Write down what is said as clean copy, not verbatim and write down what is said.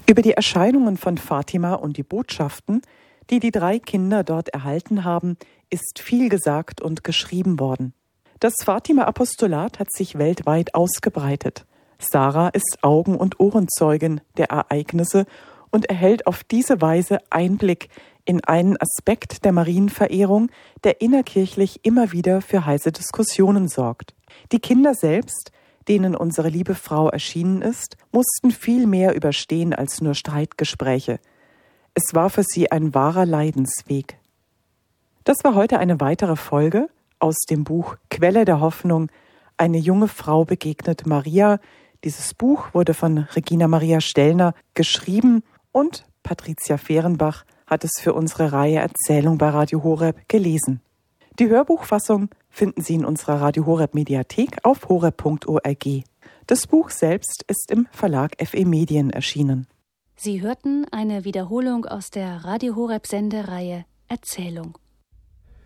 Über die Erscheinungen von Fatima und die Botschaften, die die 3 Kinder dort erhalten haben, ist viel gesagt und geschrieben worden. Das Fatima-Apostolat hat sich weltweit ausgebreitet. Sarah ist Augen- und Ohrenzeugin der Ereignisse und erhält auf diese Weise Einblick in einen Aspekt der Marienverehrung, der innerkirchlich immer wieder für heiße Diskussionen sorgt. Die Kinder selbst, denen unsere liebe Frau erschienen ist, mussten viel mehr überstehen als nur Streitgespräche. Es war für sie ein wahrer Leidensweg. Das war heute eine weitere Folge aus dem Buch Quelle der Hoffnung. Eine junge Frau begegnet Maria. Dieses Buch wurde von Regina Maria Stellner geschrieben und Patricia Fehrenbach hat es für unsere Reihe Erzählung bei Radio Horeb gelesen. Die Hörbuchfassung finden Sie in unserer Radio Horeb Mediathek auf horeb.org. Das Buch selbst ist im Verlag FE Medien erschienen. Sie hörten eine Wiederholung aus der Radio Horeb Sendereihe Erzählung.